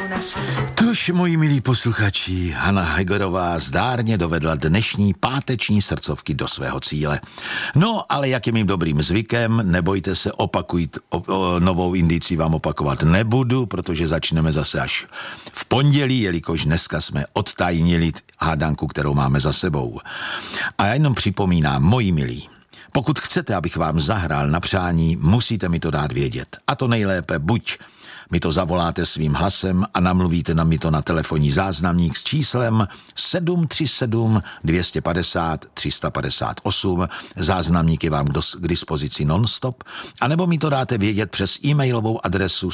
Tož, moji milí posluchači, Hana Hegerová zdárně dovedla dnešní páteční srdcovky do svého cíle. No, ale jak je mým dobrým zvykem, nebojte se, novou indici vám opakovat nebudu, protože začneme zase až v pondělí, jelikož dneska jsme odtajnili hádanku, kterou máme za sebou. A já jenom připomínám, moji milí, pokud chcete, abych vám zahrál na přání, musíte mi to dát vědět. A to nejlépe buď mi to zavoláte svým hlasem a namluvíte mi to na telefonní záznamník s číslem 737 250 358. Záznamník je vám k dispozici nonstop, anebo mi to dáte vědět přes e-mailovou adresu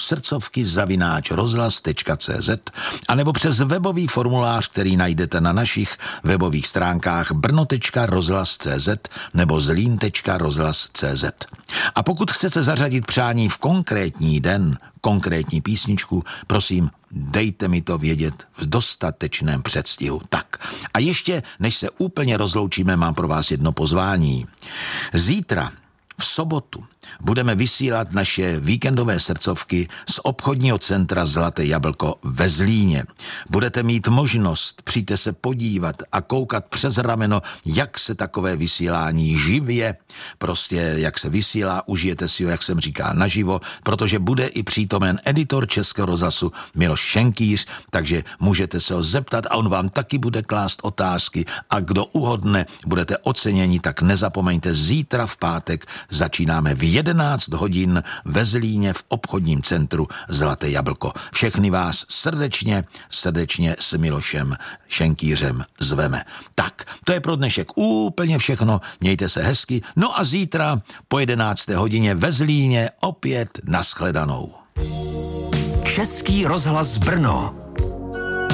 srdcovky@rozhlas.cz anebo přes webový formulář, který najdete na našich webových stránkách brno.rozhlas.cz nebo zlín.rozhlas.cz. A pokud chcete zařadit přání v konkrétní den, konkrétní písničku, prosím, dejte mi to vědět v dostatečném předstihu. Tak, a ještě, než se úplně rozloučíme, mám pro vás jedno pozvání. Zítra, v sobotu, budeme vysílat naše víkendové srdcovky z obchodního centra Zlaté jablko ve Zlíně. Budete mít možnost, přijďte se podívat a koukat přes rameno, jak se takové vysílání živě, prostě jak se vysílá, užijete si ho, jak jsem říká, naživo, protože bude i přítomen editor Českého rozhlasu Miloš Šenkýř, takže můžete se ho zeptat a on vám taky bude klást otázky a kdo uhodne, budete oceněni, tak nezapomeňte, zítra v pátek začínáme v 11 hodin ve Zlíně v obchodním centru Zlaté jablko. Všechny vás srdečně s Milošem Šenkýřem zveme. Tak, to je pro dnešek úplně všechno, mějte se hezky, no a zítra po 11. hodině ve Zlíně opět nashledanou. Český rozhlas Brno.